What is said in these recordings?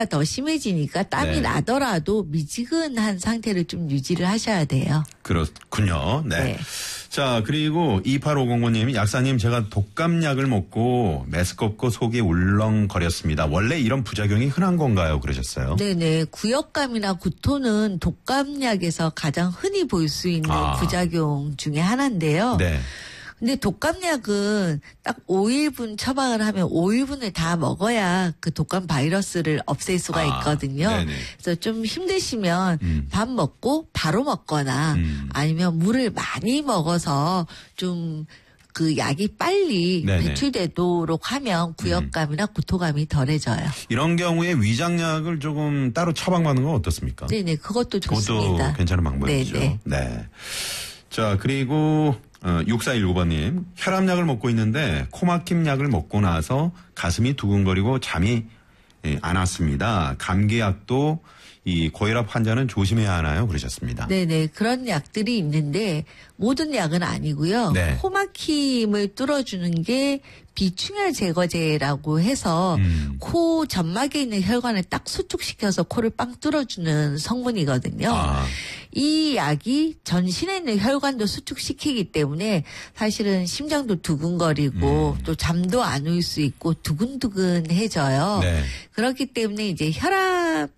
더 심해지니까 땀이 네. 나더라도 미지근한 상태를 좀 유지를 하셔야 돼요. 그렇군요. 네. 네. 자, 그리고 2850님, 약사님, 제가 독감약을 먹고 메스껍고 속이 울렁거렸습니다. 원래 이런 부작용이 흔한 건가요? 그러셨어요. 네네. 구역감이나 구토는 독감약에서 가장 흔히 볼 수 있는 부작용 중에 하나인데요. 네. 근데 독감약은 딱 5일분 처방을 하면 5일분을 다 먹어야 그 독감 바이러스를 없앨 수가 있거든요. 네네. 그래서 좀 힘드시면 밥 먹고 바로 먹거나 아니면 물을 많이 먹어서 좀 그 약이 빨리 네네. 배출되도록 하면 구역감이나 구토감이 덜해져요. 이런 경우에 위장약을 조금 따로 처방받는 건 어떻습니까? 네네. 그것도 좋습니다. 그것도 괜찮은 방법이죠. 네네. 네. 자, 그리고 6419번님, 혈압약을 먹고 있는데 코막힘 약을 먹고 나서 가슴이 두근거리고 잠이 안 왔습니다. 감기약도 이 고혈압 환자는 조심해야 하나요? 그러셨습니다. 네네. 그런 약들이 있는데 모든 약은 아니고요. 네. 코막힘을 뚫어주는 게 비충혈 제거제라고 해서 코 점막에 있는 혈관을 딱 수축시켜서 코를 빵 뚫어주는 성분이거든요. 이 약이 전신에 있는 혈관도 수축시키기 때문에 사실은 심장도 두근거리고 또 잠도 안 올 수 있고 두근두근해져요. 네. 그렇기 때문에 이제 혈압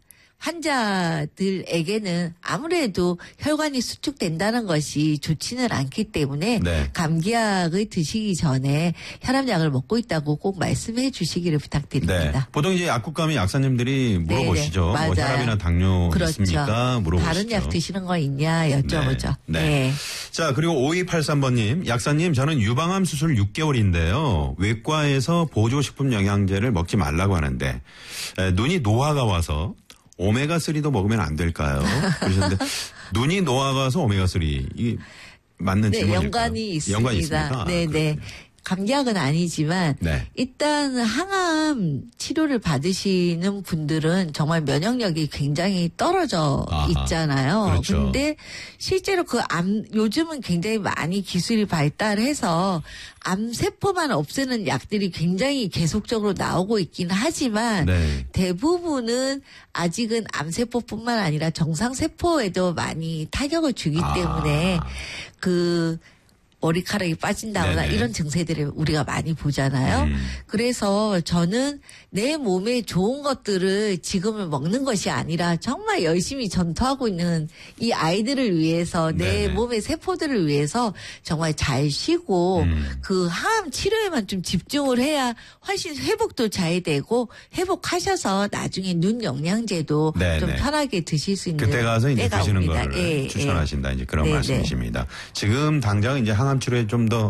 환자들에게는 아무래도 혈관이 수축된다는 것이 좋지는 않기 때문에 네. 감기약을 드시기 전에 혈압약을 먹고 있다고 꼭 말씀해 주시기를 부탁드립니다. 네. 보통 이제 약국 가면 약사님들이 물어보시죠. 네네. 뭐 맞아요. 혈압이나 당뇨 그렇죠. 있습니까? 물어보시죠. 다른 약 드시는 거 있냐 여쭤보죠. 네. 네. 자, 그리고 5283번님, 약사님, 저는 유방암 수술 6개월인데요. 외과에서 보조식품 영양제를 먹지 말라고 하는데, 눈이 노화가 와서 오메가3도 먹으면 안 될까요? 그러셨는데, 눈이 노화가 와서 오메가3, 이게 맞는 네, 질문일까요? 연관이 있습니다. 연관이 있습니까? 네네. 그렇군요. 감기약은 아니지만 네. 일단 항암 치료를 받으시는 분들은 정말 면역력이 굉장히 떨어져 있잖아요. 그렇죠. 근데 실제로 그 요즘은 굉장히 많이 기술이 발달해서 암세포만 없애는 약들이 굉장히 계속적으로 나오고 있긴 하지만 네. 대부분은 아직은 암세포뿐만 아니라 정상세포에도 많이 타격을 주기 때문에 그 머리카락이 빠진다거나 네네. 이런 증세들을 우리가 많이 보잖아요. 그래서 저는 내 몸에 좋은 것들을 지금은 먹는 것이 아니라 정말 열심히 전투하고 있는 이 아이들을 위해서 내 네네. 몸의 세포들을 위해서 정말 잘 쉬고 그 항암 치료에만 좀 집중을 해야 훨씬 회복도 잘 되고 회복하셔서 나중에 눈 영양제도 네네. 좀 편하게 드실 수 있는 그때 가서 이제 때가 드시는 옵니다. 거를 예, 추천하신다. 이제 그런 네네. 말씀이십니다. 지금 당장 이제 항암 치료에 좀 더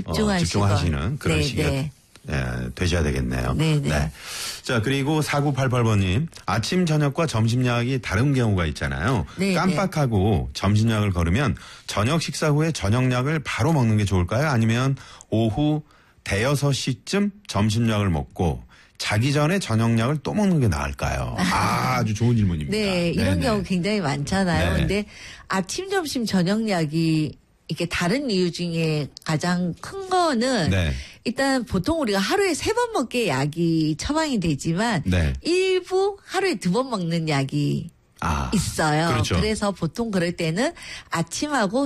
집중하시는 그런 네네. 시기가 되셔야 되겠네요. 네네. 네. 자, 그리고 4988번님, 아침, 저녁과 점심약이 다른 경우가 있잖아요. 네네. 깜빡하고 점심약을 걸으면 저녁 식사 후에 저녁약을 바로 먹는 게 좋을까요? 아니면 오후 대여섯 시쯤 점심약을 먹고 자기 전에 저녁약을 또 먹는 게 나을까요? 아주 좋은 질문입니다. 네, 이런 네네. 경우 굉장히 많잖아요. 네. 근데 아침, 점심, 저녁약이 이렇게 다른 이유 중에 가장 큰 거는 네. 일단 보통 우리가 하루에 3번 먹게 약이 처방이 되지만 네. 일부 하루에 2번 먹는 약이 있어요. 그렇죠. 그래서 보통 그럴 때는 아침하고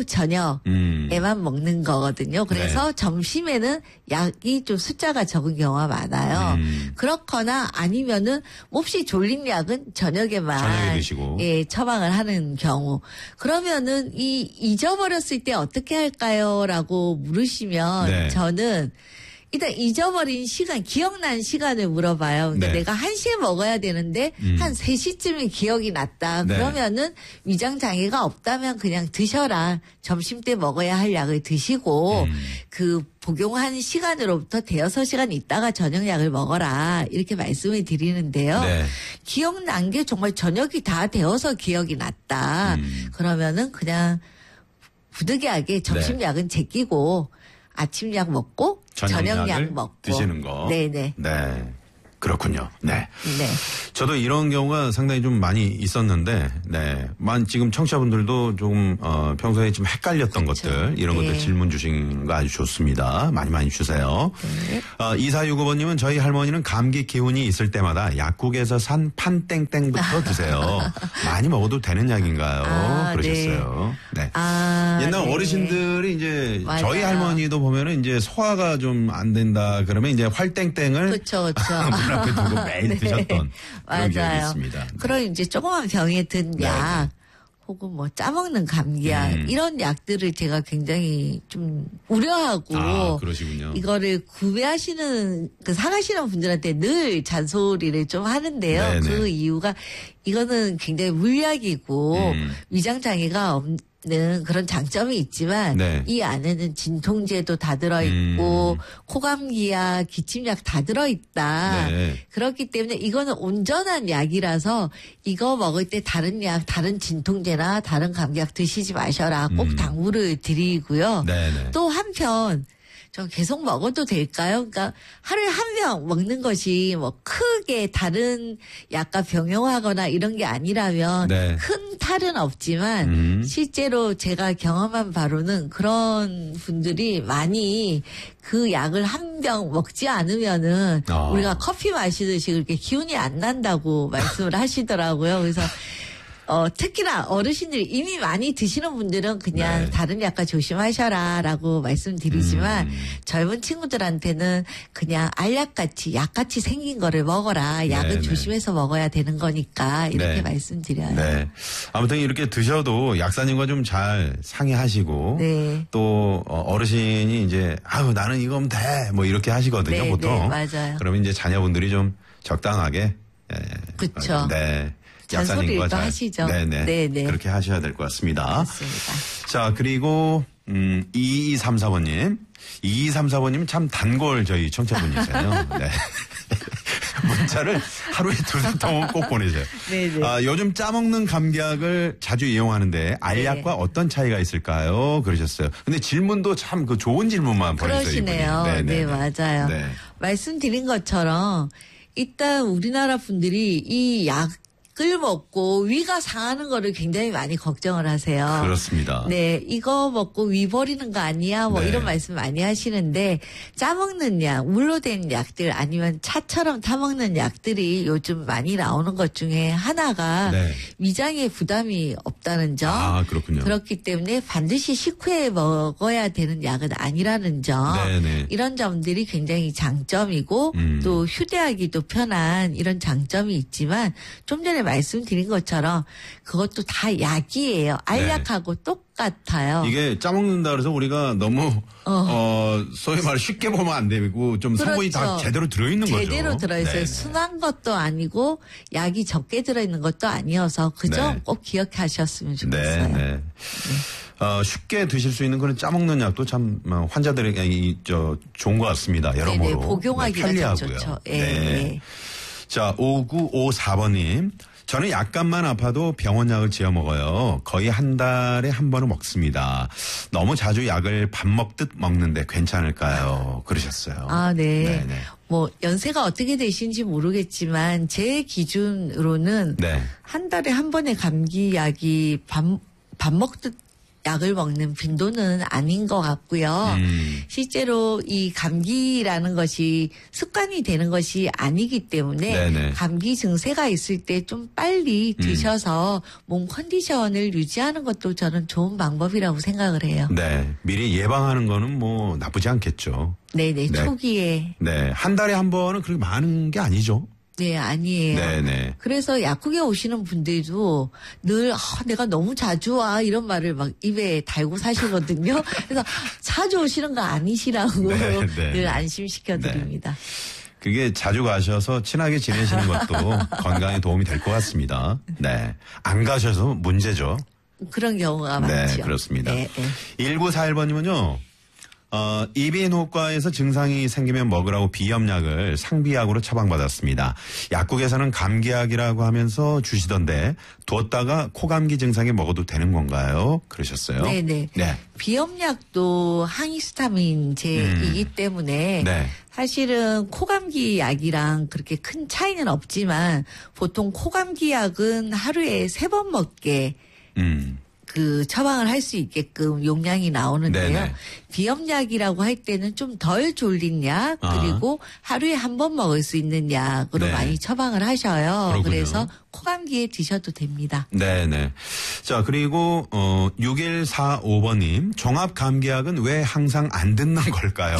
저녁에만 먹는 거거든요. 그래서 네. 점심에는 약이 좀 숫자가 적은 경우가 많아요. 그렇거나 아니면은 몹시 졸린 약은 저녁에 드시고. 예, 처방을 하는 경우. 그러면은 잊어버렸을 때 어떻게 할까요?라고 물으시면 네. 저는 일단 잊어버린 시간, 기억난 시간을 물어봐요. 그러니까 네. 내가 1시에 먹어야 되는데 한 3시쯤에 기억이 났다. 네. 그러면은 위장 장애가 없다면 그냥 드셔라. 점심 때 먹어야 할 약을 드시고 그 복용한 시간으로부터 대여섯 시간 있다가 저녁약을 먹어라. 이렇게 말씀을 드리는데요. 네. 기억난 게 정말 저녁이 다 되어서 기억이 났다. 그러면은 그냥 부득이하게 점심약은 제끼고 아침약 먹고 저녁약 먹고 드시는 거. 네네. 네. 그렇군요. 네. 네. 저도 이런 경우가 상당히 좀 많이 있었는데, 네. 지금 청취자분들도 조금, 평소에 좀 헷갈렸던 그렇죠. 것들, 이런 네. 것들 질문 주신 거 아주 좋습니다. 많이 주세요. 네. 2465번님은 저희 할머니는 감기 기운이 있을 때마다 약국에서 산 판땡땡부터 드세요. 많이 먹어도 되는 약인가요? 그러셨어요. 네. 옛날 네. 어르신들이 이제 맞아요. 저희 할머니도 보면은 이제 소화가 좀 안 된다 그러면 이제 활땡땡을 그렇죠. 문 앞에 두고 매일 네. 드셨던 그런 기억이 맞아요. 있습니다. 네. 그런 이제 조그만 병에 든 약, 혹은 뭐 짜먹는 감기약, 이런 약들을 제가 굉장히 좀 우려하고. 그러시군요. 이거를 구매하시는, 사가시는 분들한테 늘 잔소리를 좀 하는데요. 네네. 그 이유가 이거는 굉장히 물약이고 위장장애가 없는 그런 장점이 있지만 네. 이 안에는 진통제도 다 들어있고 코감기약, 기침약 다 들어있다. 네. 그렇기 때문에 이거는 온전한 약이라서 이거 먹을 때 다른 약, 다른 진통제나 다른 감기약 드시지 마셔라. 꼭 당부를 드리고요. 네네. 또 한편 좀 계속 먹어도 될까요? 그러니까 하루에 한 병 먹는 것이 뭐 크게 다른 약과 병용하거나 이런 게 아니라면 네. 큰 탈은 없지만 실제로 제가 경험한 바로는 그런 분들이 많이 그 약을 한 병 먹지 않으면은 우리가 커피 마시듯이 그렇게 기운이 안 난다고 말씀을 하시더라고요. 그래서 특히나 어르신들이 이미 많이 드시는 분들은 그냥 네. 다른 약과 조심하셔라라고 말씀드리지만 젊은 친구들한테는 그냥 알약같이 약같이 생긴 거를 먹어라. 약은 네, 조심해서 먹어야 되는 거니까 이렇게 네. 말씀드려요. 네. 아무튼 이렇게 드셔도 약사님과 좀 잘 상의하시고 네. 또 어르신이 이제 나는 이거면 돼 뭐 이렇게 하시거든요. 네, 보통. 네, 맞아요. 그러면 이제 자녀분들이 좀 적당하게 그쵸. 네. 잔소리를 약사님과 또 잘 하시죠. 네네. 네네. 그렇게 하셔야 될 것 같습니다. 맞습니다. 자, 그리고 2234번님. 2234번님은 참 단골 저희 청취자분이세요. 네. 문자를 하루에 두세 통은 꼭 보내세요. 네네. 요즘 짜먹는 감기약을 자주 이용하는데 알약과 네. 어떤 차이가 있을까요? 그러셨어요. 근데 질문도 참 그 좋은 질문만 보내세요. 그러시네요. 이분이. 네, 맞아요. 네. 말씀드린 것처럼 일단 우리나라 분들이 이 약을 먹고 위가 상하는 거를 굉장히 많이 걱정을 하세요. 그렇습니다. 네, 이거 먹고 위 버리는 거 아니야? 뭐 네. 이런 말씀 많이 하시는데 짜먹는 약, 물로 된 약들 아니면 차처럼 타먹는 약들이 요즘 많이 나오는 것 중에 하나가 네. 위장에 부담이 없다는 점. 그렇군요. 그렇기 때문에 반드시 식후에 먹어야 되는 약은 아니라는 점. 네네. 이런 점들이 굉장히 장점이고 또 휴대하기도 편한 이런 장점이 있지만 좀 전에 말씀드린 것처럼 그것도 다 약이에요. 알약하고 똑같아요. 이게 짜먹는다 그래서 우리가 너무 소위 말해 쉽게 보면 안 되고 좀 성분이 다 그렇죠. 제대로 들어있는 거죠. 제대로 들어있어요. 네네. 순한 것도 아니고 약이 적게 들어있는 것도 아니어서 그 점 네. 꼭 기억하셨으면 좋겠어요. 네. 쉽게 드실 수 있는 그런 짜먹는 약도 참 환자들에게 좋은 것 같습니다. 여러모로. 네네, 복용하기가 네, 참 편리하고요. 좋죠. 예, 네. 예. 자, 5954번님. 저는 약간만 아파도 병원 약을 지어 먹어요. 거의 한 달에 한 번은 먹습니다. 너무 자주 약을 밥 먹듯 먹는데 괜찮을까요? 그러셨어요. 네. 네네. 뭐 연세가 어떻게 되신지 모르겠지만 제 기준으로는 네. 한 달에 한 번의 감기약이 밥 먹듯 약을 먹는 빈도는 아닌 것 같고요. 실제로 이 감기라는 것이 습관이 되는 것이 아니기 때문에 네네. 감기 증세가 있을 때 좀 빨리 드셔서 몸 컨디션을 유지하는 것도 저는 좋은 방법이라고 생각을 해요. 네. 미리 예방하는 거는 뭐 나쁘지 않겠죠. 네네. 네. 초기에. 네. 한 달에 한 번은 그렇게 많은 게 아니죠. 네, 아니에요. 네네. 그래서 약국에 오시는 분들도 늘 내가 너무 자주 와 이런 말을 막 입에 달고 사시거든요. 그래서 자주 오시는 거 아니시라고 네, 늘 안심시켜드립니다. 그게 자주 가셔서 친하게 지내시는 것도 건강에 도움이 될 것 같습니다. 네. 안 가셔서 문제죠. 그런 경우가 네, 많죠. 그렇습니다. 네, 네. 1941번님은요. 이비인후과에서 증상이 생기면 먹으라고 비염약을 상비약으로 처방받았습니다. 약국에서는 감기약이라고 하면서 주시던데 뒀다가 코감기 증상에 먹어도 되는 건가요? 그러셨어요. 네네. 네. 비염약도 항히스타민제이기 때문에 네. 사실은 코감기 약이랑 그렇게 큰 차이는 없지만 보통 코감기 약은 하루에 3번 먹게 처방을 할 수 있게끔 용량이 나오는데요. 네네. 비염약이라고 할 때는 좀 덜 졸린 약 그리고 하루에 1번 먹을 수 있는 약으로 네. 많이 처방을 하셔요. 그렇군요. 그래서 코감기에 드셔도 됩니다. 네네. 자, 그리고 6145번님 종합감기약은 왜 항상 안 듣는 걸까요?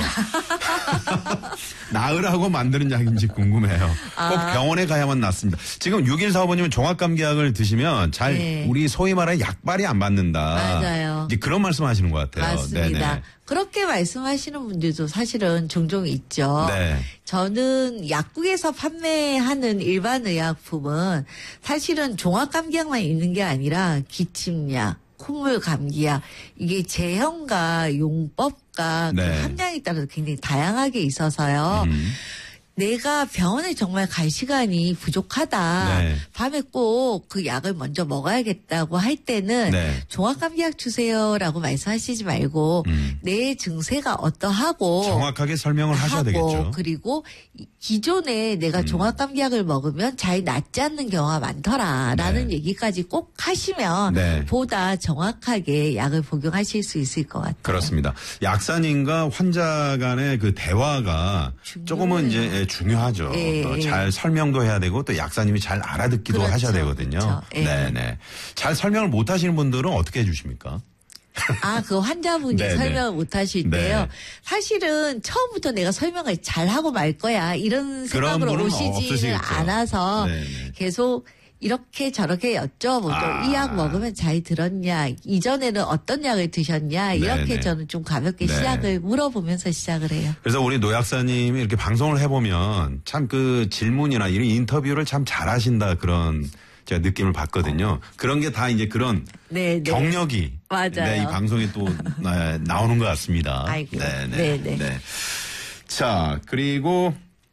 나으라고 만드는 약인지 궁금해요. 꼭 병원에 가야만 낫습니다. 지금 6145번님은 종합감기약을 드시면 잘 네. 우리 소위 말하는 약발이 안 받는다. 맞아요. 이제 그런 말씀하시는 것 같아요. 맞습니다. 네네. 그렇게 말씀하시는 분들도 사실은 종종 있죠. 네. 저는 약국에서 판매하는 일반 의약품은 사실은 종합감기약만 있는 게 아니라 기침약, 콧물 감기약 이게 제형과 용법과 네. 그 함량에 따라서 굉장히 다양하게 있어서요. 내가 병원에 정말 갈 시간이 부족하다. 네. 밤에 꼭 그 약을 먼저 먹어야겠다고 할 때는 네. 종합감기약 주세요라고 말씀하시지 말고 내 증세가 어떠하고 정확하게 설명을 하셔야 되겠죠. 그리고 기존에 내가 종합감기약을 먹으면 잘 낫지 않는 경우가 많더라라는 네. 얘기까지 꼭 하시면 네. 보다 정확하게 약을 복용하실 수 있을 것 같아요. 그렇습니다. 약사님과 환자 간의 그 대화가 조금은 이제 중요하죠. 예, 잘 설명도 해야 되고 또 약사님이 잘 알아듣기도 그렇죠, 하셔야 되거든요. 그렇죠. 예. 네네. 잘 설명을 못 하시는 분들은 어떻게 해주십니까? 그 환자분이 네네. 설명을 못 하실 네. 때요. 사실은 처음부터 내가 설명을 잘 하고 말 거야. 이런 그런 생각으로 분은 오시지는 없으시겠죠. 않아서 네네. 계속 이렇게 저렇게 여쭤보죠. 이 약 먹으면 잘 들었냐? 이전에는 어떤 약을 드셨냐? 이렇게 네네. 저는 좀 가볍게 네. 시작을 물어보면서 시작을 해요. 그래서 우리 노 약사님이 이렇게 방송을 해보면 참 그 질문이나 이런 인터뷰를 참 잘하신다 그런 제가 느낌을 받거든요. 그런 게 다 이제 그런 네, 네. 경력이 맞아요. 네, 이 방송에 또 나오는 것 같습니다. 아이고. 네네. 네네. 네. 자, 그리고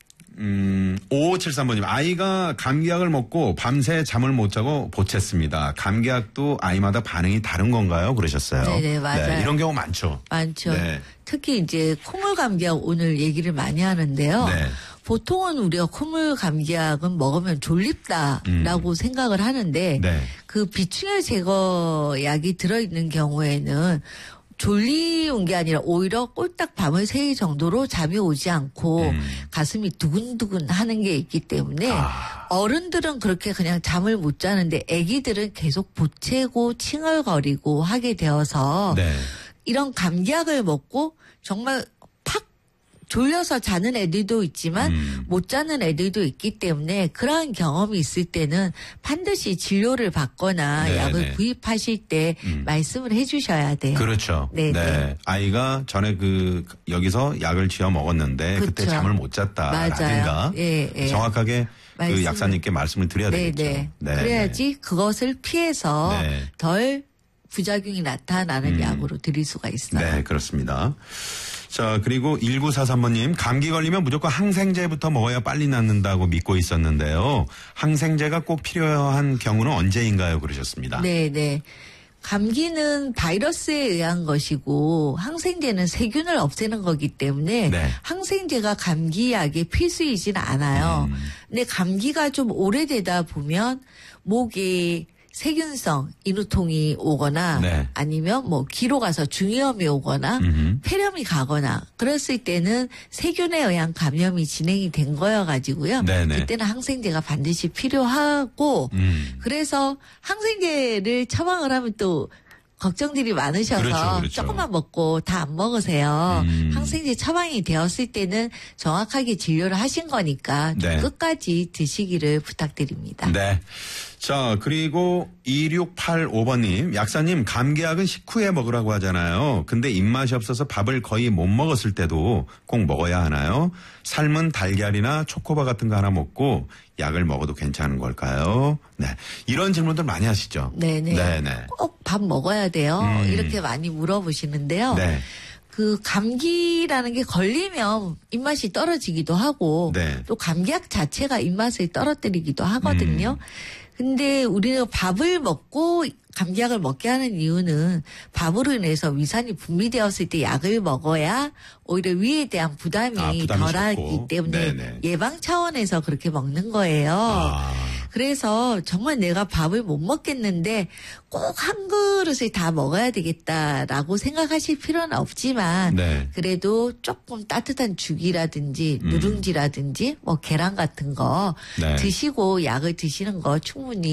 5573번님 아이가 감기약을 먹고 밤새 잠을 못 자고 보챘습니다. 감기약도 아이마다 반응이 다른 건가요? 그러셨어요. 네네, 맞아요. 네, 이런 경우 많죠. 많죠. 네. 특히 이제 콧물 감기약 오늘 얘기를 많이 하는데요. 네. 보통은 우리가 콧물 감기약은 먹으면 졸립다라고 생각을 하는데 네. 그 비충혈 제거약이 들어있는 경우에는 졸리운 게 아니라 오히려 꼴딱 밤을 새일 정도로 잠이 오지 않고 가슴이 두근두근 하는 게 있기 때문에 어른들은 그렇게 그냥 잠을 못 자는데 아기들은 계속 보채고 칭얼거리고 하게 되어서 네. 이런 감기약을 먹고 정말 팍 졸려서 자는 애들도 있지만 못 자는 애들도 있기 때문에 그러한 경험이 있을 때는 반드시 진료를 받거나 네네. 약을 구입하실 때 말씀을 해 주셔야 돼요. 그렇죠. 네네. 네. 아이가 전에 여기서 약을 지어 먹었는데 그때 그렇죠. 잠을 못 잤다라든가 맞아요. 예, 예. 정확하게 그 약사님께 말씀을 드려야 되겠죠. 네네. 네. 그래야지 그것을 피해서 네. 덜 부작용이 나타나는 약으로 드릴 수가 있어요. 네, 그렇습니다. 자, 그리고 1943번님, 감기 걸리면 무조건 항생제부터 먹어야 빨리 낫는다고 믿고 있었는데요. 항생제가 꼭 필요한 경우는 언제인가요? 그러셨습니다. 네네. 감기는 바이러스에 의한 것이고 항생제는 세균을 없애는 거기 때문에 네. 항생제가 감기약의 필수이진 않아요. 근데 감기가 좀 오래되다 보면 목에 세균성 인후통이 오거나 네. 아니면 뭐 기로 가서 중이염이 오거나 폐렴이 가거나 그랬을 때는 세균에 의한 감염이 진행이 된 거여가지고요. 네네. 그때는 항생제가 반드시 필요하고 그래서 항생제를 처방을 하면 또 걱정들이 많으셔서 그렇죠, 그렇죠. 조금만 먹고 다 안 먹으세요. 항생제 처방이 되었을 때는 정확하게 진료를 하신 거니까 좀 네. 끝까지 드시기를 부탁드립니다. 네. 자, 그리고 2685번님, 약사님, 감기약은 식후에 먹으라고 하잖아요. 근데 입맛이 없어서 밥을 거의 못 먹었을 때도 꼭 먹어야 하나요? 삶은 달걀이나 초코바 같은 거 하나 먹고 약을 먹어도 괜찮은 걸까요? 네. 이런 질문들 많이 하시죠? 네네. 네네. 꼭 밥 먹어야 돼요. 이렇게 많이 물어보시는데요. 네. 그 감기라는 게 걸리면 입맛이 떨어지기도 하고 네. 또 감기약 자체가 입맛을 떨어뜨리기도 하거든요. 근데 우리는 밥을 먹고 감기약을 먹게 하는 이유는 밥으로 인해서 위산이 분비되었을 때 약을 먹어야 오히려 위에 대한 부담이 덜하기 적고. 때문에 네네. 예방 차원에서 그렇게 먹는 거예요. 그래서 정말 내가 밥을 못 먹겠는데 꼭 한 그릇을 다 먹어야 되겠다라고 생각하실 필요는 없지만 네. 그래도 조금 따뜻한 죽이라든지 누룽지라든지 뭐 계란 같은 거 네. 드시고 약을 드시는 거 충분히